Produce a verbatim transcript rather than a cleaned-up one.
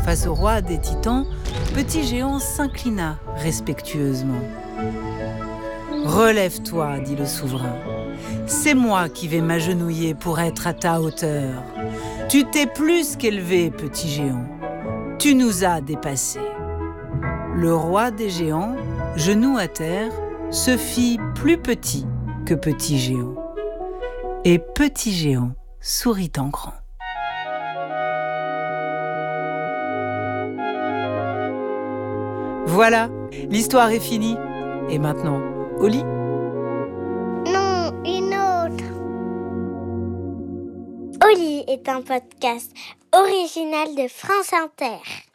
Face au roi des titans, Petit Géant s'inclina respectueusement. « Relève-toi, dit le souverain. C'est moi qui vais m'agenouiller pour être à ta hauteur. Tu t'es plus qu'élevé, Petit Géant. Tu nous as dépassés. » Le roi des géants, genou à terre, se fit plus petit que Petit Géant. Et Petit Géant sourit en grand. Voilà, l'histoire est finie. Et maintenant, au lit ? Non, une autre. Au lit est un podcast original de France Inter.